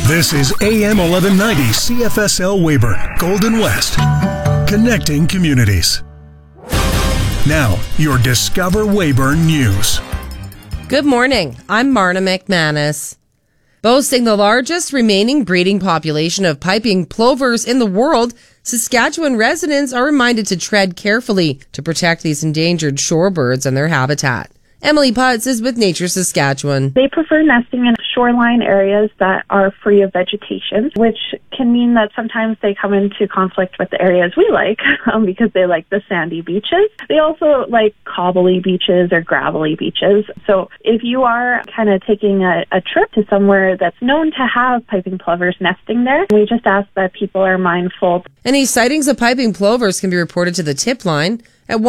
This is AM 1190 CFSL Weyburn, Golden West, connecting communities. Now, your Discover Weyburn News. Good morning. I'm Marna McManus. Boasting the largest remaining breeding population of piping plovers in the world, Saskatchewan residents are reminded to tread carefully to protect these endangered shorebirds and their habitat. Emily Putz is with Nature Saskatchewan. They prefer nesting in shoreline areas that are free of vegetation, which can mean that sometimes they come into conflict with the areas we like because they like the sandy beaches. They also like cobbly beaches or gravelly beaches. So if you are kind of taking a trip to somewhere that's known to have piping plovers nesting there, we just ask that people are mindful. Any sightings of piping plovers can be reported to the tip line at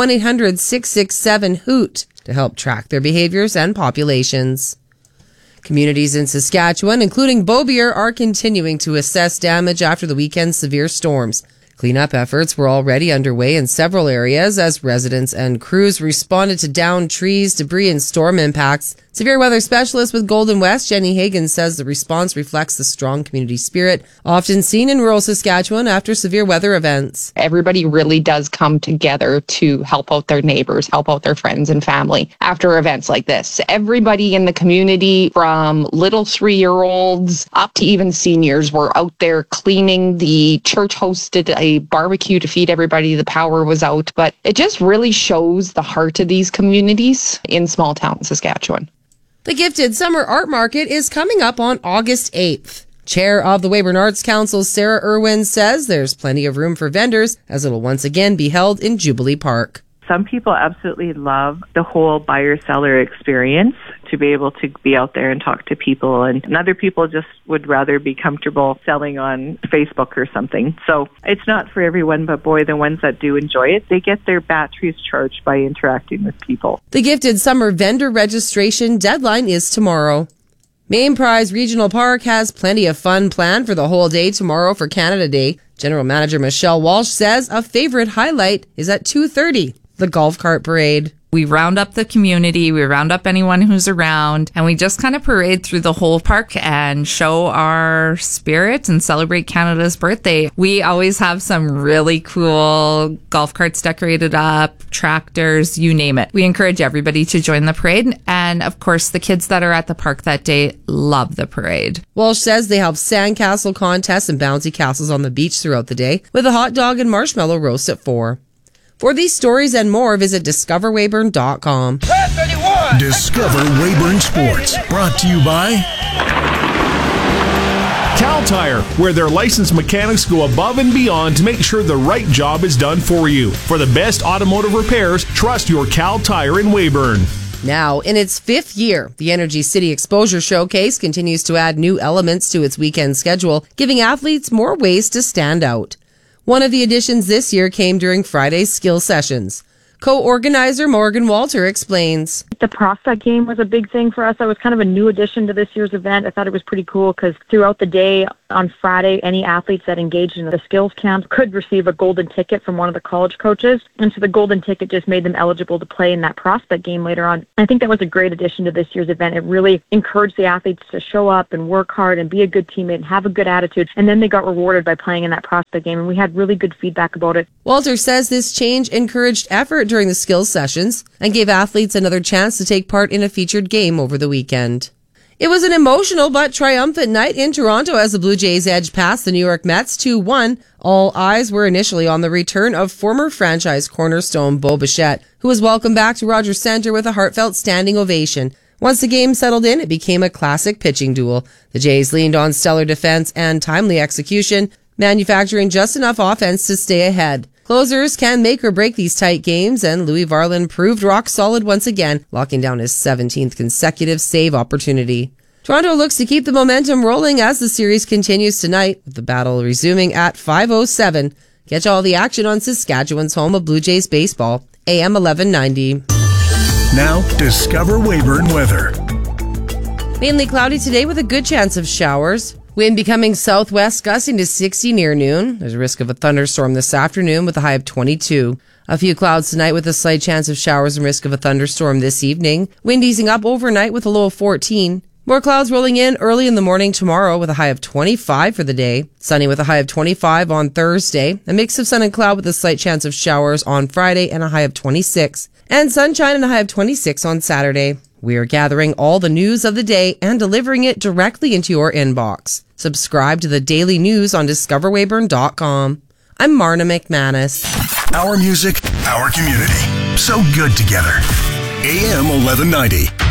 1-800-667-HOOT to help track their behaviors and populations. Communities in Saskatchewan, including Beaubier, are continuing to assess damage after the weekend's severe storms. Cleanup efforts were already underway in several areas as residents and crews responded to downed trees, debris, and storm impacts. Severe weather specialist with Golden West, Jenny Hagan, says the response reflects the strong community spirit often seen in rural Saskatchewan after severe weather events. Everybody really does come together to help out their neighbors, help out their friends and family after events like this. Everybody in the community, from little 3-year-olds up to even seniors, were out there cleaning. The church hosted a barbecue to feed everybody. The power was out, but it just really shows the heart of these communities in small town Saskatchewan. The Gifted Summer Art Market is coming up on August 8th. Chair of the Weyburn Arts Council, Sarah Irwin, says there's plenty of room for vendors as it'll once again be held in Jubilee Park. Some people absolutely love the whole buyer-seller experience, to be able to be out there and talk to people, and other people just would rather be comfortable selling on Facebook or something. So it's not for everyone, but boy, the ones that do enjoy it, they get their batteries charged by interacting with people. The Gifted Summer vendor registration deadline is tomorrow. Main Prize Regional Park has plenty of fun planned for the whole day tomorrow for Canada Day. General Manager Michelle Walsh says a favorite highlight is at 2:30, the golf cart parade. We round up the community, we round up anyone who's around, and we just kind of parade through the whole park and show our spirit and celebrate Canada's birthday. We always have some really cool golf carts decorated up, tractors, you name it. We encourage everybody to join the parade, and of course the kids that are at the park that day love the parade. Walsh says they have sandcastle contests and bouncy castles on the beach throughout the day, with a hot dog and marshmallow roast at 4. For these stories and more, visit discoverweyburn.com. Discover Weyburn Sports, brought to you by Cal Tire, where their licensed mechanics go above and beyond to make sure the right job is done for you. For the best automotive repairs, trust your Cal Tire in Weyburn. Now, in its 5th year, the Energy City Exposure Showcase continues to add new elements to its weekend schedule, giving athletes more ways to stand out. One of the additions this year came during Friday's skill sessions. Co-organizer Morgan Walter explains. The prospect game was a big thing for us. That was kind of a new addition to this year's event. I thought it was pretty cool because throughout the day on Friday, any athletes that engaged in the skills camps could receive a golden ticket from one of the college coaches. And so the golden ticket just made them eligible to play in that prospect game later on. I think that was a great addition to this year's event. It really encouraged the athletes to show up and work hard and be a good teammate and have a good attitude. And then they got rewarded by playing in that prospect game. And we had really good feedback about it. Walter says this change encouraged effort during the skills sessions and gave athletes another chance to take part in a featured game over the weekend. It was an emotional but triumphant night in Toronto as the Blue Jays edged past the New York Mets 2-1. All eyes were initially on the return of former franchise cornerstone Bo Bichette, who was welcomed back to Rogers Centre with a heartfelt standing ovation. Once the game settled in, it became a classic pitching duel. The Jays leaned on stellar defense and timely execution, manufacturing just enough offense to stay ahead. Closers can make or break these tight games, and Louis Varland proved rock solid once again, locking down his 17th consecutive save opportunity. Toronto looks to keep the momentum rolling as the series continues tonight, with the battle resuming at 5:07. Catch all the action on Saskatchewan's home of Blue Jays baseball, AM 1190. Now, discover Weyburn weather. Mainly cloudy today with a good chance of showers. Wind becoming southwest, gusting to 60 near noon. There's a risk of a thunderstorm this afternoon with a high of 22. A few clouds tonight with a slight chance of showers and risk of a thunderstorm this evening. Wind easing up overnight with a low of 14. More clouds rolling in early in the morning tomorrow with a high of 25 for the day. Sunny with a high of 25 on Thursday. A mix of sun and cloud with a slight chance of showers on Friday and a high of 26. And sunshine and a high of 26 on Saturday. We are gathering all the news of the day and delivering it directly into your inbox. Subscribe to the daily news on discoverweyburn.com. I'm Marna McManus. Our music, our community. So good together. AM 1190.